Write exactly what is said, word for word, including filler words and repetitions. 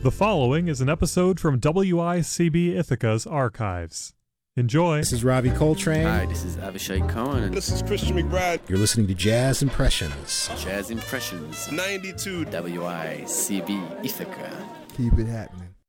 The following is an episode from W I C B Ithaca's archives. Enjoy. This is Ravi Coltrane. Hi, this is Avishai Cohen. This is Christian McBride. You're listening to Jazz Impressions. Jazz Impressions. ninety-two W I C B Ithaca. Keep it happening.